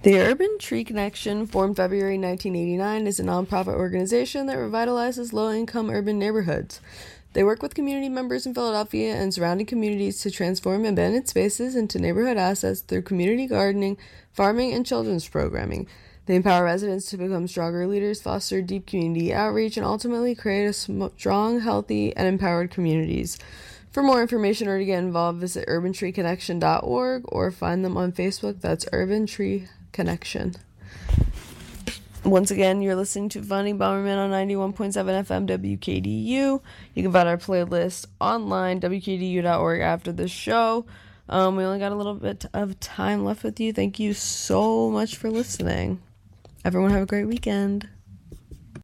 The Urban Tree Connection, formed February 1989, is a nonprofit organization that revitalizes low-income urban neighborhoods. They work with community members in Philadelphia and surrounding communities to transform abandoned spaces into neighborhood assets through community gardening, farming, and children's programming. They empower residents to become stronger leaders, foster deep community outreach, and ultimately create a strong, healthy, and empowered communities. For more information or to get involved, visit urbantreeconnection.org or find them on Facebook. That's Urban Tree Connection. Once again, you're listening to Funny Bomberman on 91.7 FM WKDU. You can find our playlist online, wkdu.org, after the show. We only got a little bit of time left with you. Thank you so much for listening. Everyone have a great weekend.